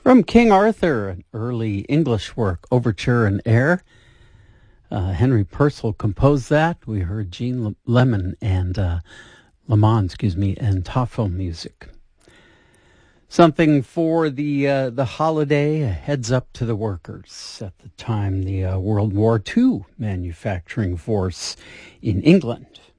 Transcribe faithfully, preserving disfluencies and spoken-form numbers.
From King Arthur, an early English work, Overture in Air. Uh, Henry Purcell composed that. We heard Gene Le- Lemon and uh, Lemon, excuse me, and Toffel music. Something for the uh, the holiday, a heads up to the workers. At the time, the uh, World War Two manufacturing force in England